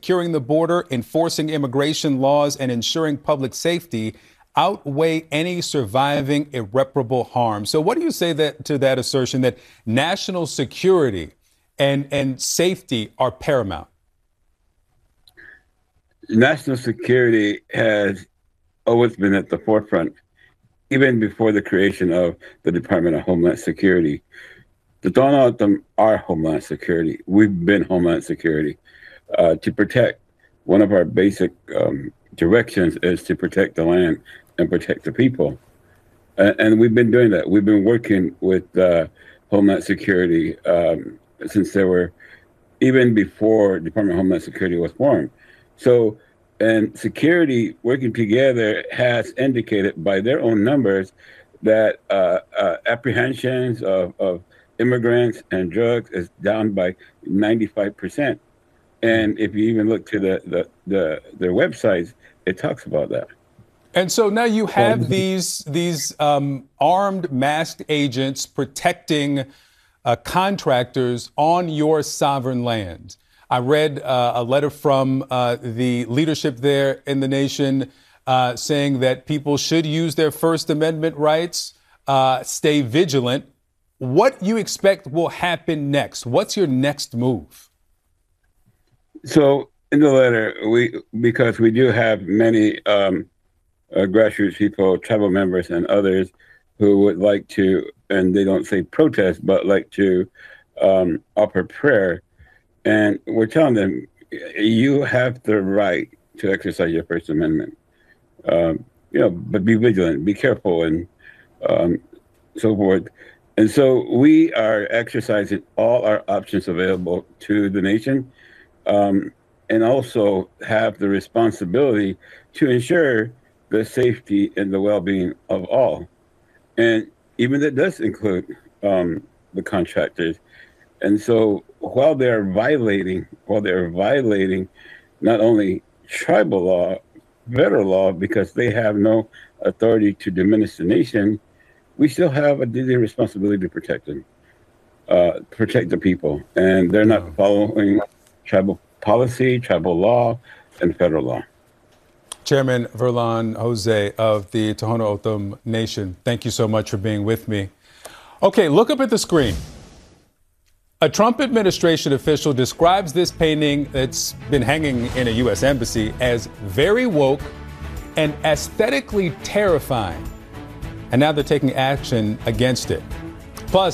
securing the border, enforcing immigration laws, and ensuring public safety outweigh any surviving irreparable harm. So what do you say to that assertion that national security and safety are paramount? National security has always been at the forefront, even before the creation of the Department of Homeland Security. The Tohono O'odham are Homeland Security. We've been Homeland Security. To protect, one of our basic directions is to protect the land and protect the people. And we've been doing that. We've been working with Homeland Security since there were, even before Department of Homeland Security was formed. So, and security working together has indicated by their own numbers that apprehensions of immigrants and drugs is down by 95%. And if you even look to their websites, it talks about that. And so now you have these armed, masked agents protecting contractors on your sovereign land. I read a letter from the leadership there in the nation saying that people should use their First Amendment rights, stay vigilant. What you expect will happen next? What's your next move? So in the letter, because we do have many grassroots people, tribal members, and others who would like to, and they don't say protest, but like to offer prayer. And we're telling them, you have the right to exercise your First Amendment. But be vigilant, be careful, and so forth. And so we are exercising all our options available to the nation, and also have the responsibility to ensure the safety and the well-being of all. And even that does include the contractors. And so while they're violating not only tribal law, federal law, because they have no authority to diminish the nation, we still have a duty and responsibility to protect them, protect the people. And they're not following tribal policy, tribal law, and federal law. Chairman Verlon Jose of the Tohono O'odham Nation, thank you so much for being with me. Okay, look up at the screen. A Trump administration official describes this painting that's been hanging in a U.S. embassy as very woke and aesthetically terrifying. And now they're taking action against it.